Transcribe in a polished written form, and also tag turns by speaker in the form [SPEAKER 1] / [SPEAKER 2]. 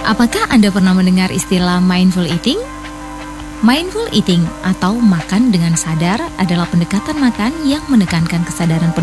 [SPEAKER 1] Apakah Anda pernah mendengar istilah mindful eating? Mindful eating atau makan dengan sadar adalah pendekatan makan yang menekankan kesadaran penuh